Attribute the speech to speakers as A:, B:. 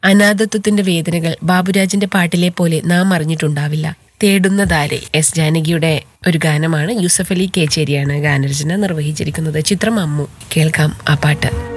A: അനാഥത്വത്തിന്റെ വേദനകൾ ബാബുരാജിന്റെ പാട്ടിലെ പോലെ നാം അറിഞ്ഞിട്ടുണ്ടാവില്ല. തേടുന്നതാരെ എസ് ജാനകിയുടെ ഒരു ഗാനമാണ്. യൂസഫ് അലി കേച്ചേരിയാണ് ഗാനരചന നിർവഹിച്ചിരിക്കുന്നത്. ചിത്രം അമ്മു. കേൾക്കാം ആ പാട്ട്.